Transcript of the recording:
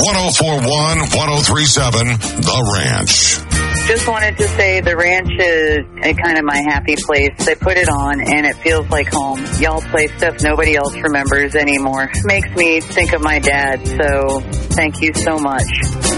1041, 1037, The Ranch. Just wanted to say the ranch is kind of my happy place. I put it on and it feels like home. Y'all play stuff nobody else remembers anymore. Makes me think of my dad, so thank you so much.